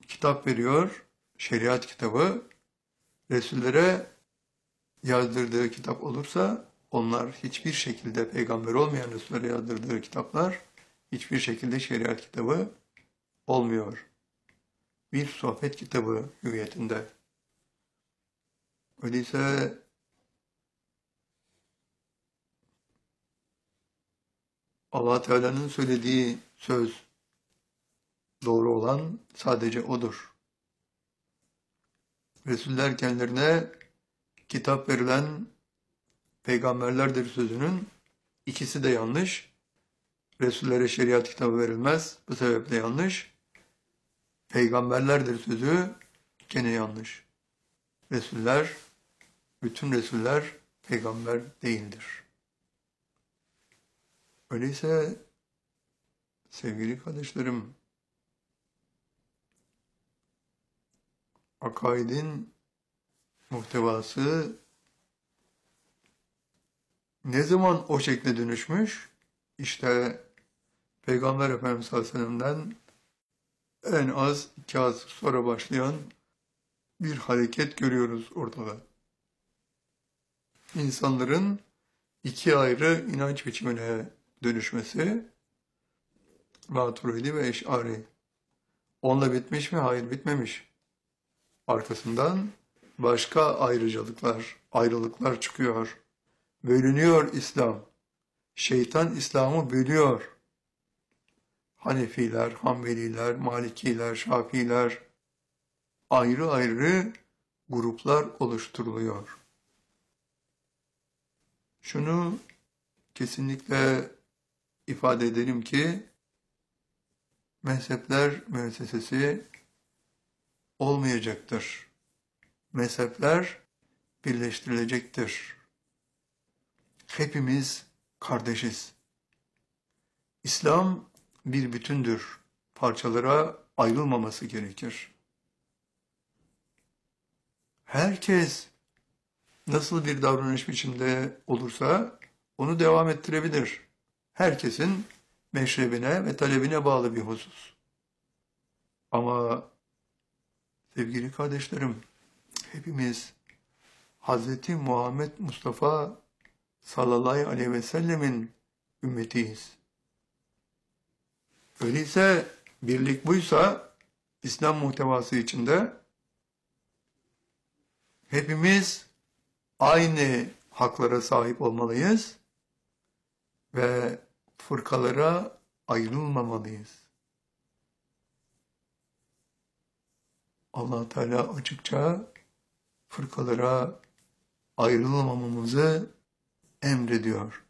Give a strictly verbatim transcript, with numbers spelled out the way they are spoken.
kitap veriyor, şeriat kitabı. Resullere yazdırdığı kitap olursa onlar hiçbir şekilde peygamber olmayan Resullere yazdırdığı kitaplar hiçbir şekilde şeriat kitabı olmuyor. Bir sohbet kitabı hüviyetinde. Öyleyse Allah Teala'nın söylediği söz doğru olan sadece O'dur. Resuller kendilerine kitap verilen peygamberlerdir sözünün ikisi de yanlış. Resullere şeriat kitabı verilmez. Bu sebeple yanlış. Peygamberlerdir sözü gene yanlış. Resuller, bütün Resuller peygamber değildir. Öyleyse sevgili kardeşlerim, akaidin muhtevası ne zaman o şekle dönüşmüş? İşte Peygamber Efendimiz sallallahu aleyhi ve sellem'den en az iki asır sonra başlayan bir hareket görüyoruz ortada. İnsanların iki ayrı inanç biçimine dönüşmesi, Maturidi ve Eş'ari. Onunla bitmiş mi? Hayır, bitmemiş. Arkasından başka ayrıcalıklar, ayrılıklar çıkıyor. Bölünüyor İslam. Şeytan İslam'ı bölüyor. Hanefiler, Hanbeliler, Malikiler, Şafiiler ayrı ayrı gruplar oluşturuluyor. Şunu kesinlikle ifade edelim ki mezhepler müessesesi olmayacaktır. Mezhepler birleştirilecektir. Hepimiz kardeşiz. İslam bir bütündür. Parçalara ayrılmaması gerekir. Herkes nasıl bir davranış biçimde olursa onu devam ettirebilir. Herkesin meşrebine ve talebine bağlı bir husus. Ama sevgili kardeşlerim, hepimiz Hz. Muhammed Mustafa sallallahu aleyhi ve sellemin ümmetiyiz. Öyleyse birlik buysa İslam muhtevası içinde hepimiz aynı haklara sahip olmalıyız ve fırkalara ayrılmamalıyız. Allah Teala açıkça fırkalara ayrılmamamızı emrediyor.